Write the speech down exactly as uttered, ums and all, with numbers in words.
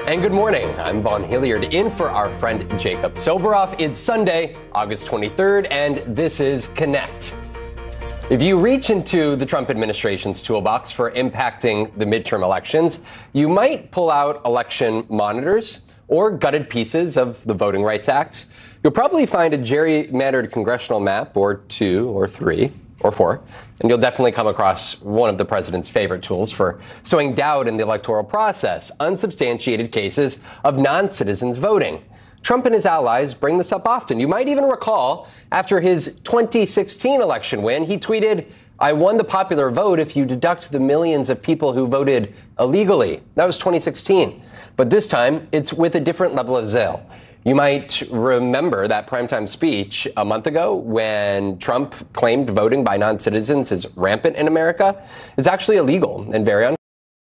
And good morning. I'm Vaughn Hilliard in for our friend Jacob Soboroff. It's Sunday, August twenty-third, and this is Connect. If you reach into the Trump administration's toolbox for impacting the midterm elections, you might pull out election monitors or gutted pieces of the Voting Rights Act. You'll probably find a gerrymandered congressional map or two or three or four, and you'll definitely come across one of the president's favorite tools for sowing doubt in the electoral process, unsubstantiated cases of non-citizens voting. Trump and his allies bring this up often. You might even recall after his twenty sixteen election win, he tweeted, "I won the popular vote if you deduct the millions of people who voted illegally." That was twenty sixteen. But this time, it's with a different level of zeal. You might remember that primetime speech a month ago when Trump claimed voting by non-citizens is rampant in America. It's actually illegal and very unconstitutional.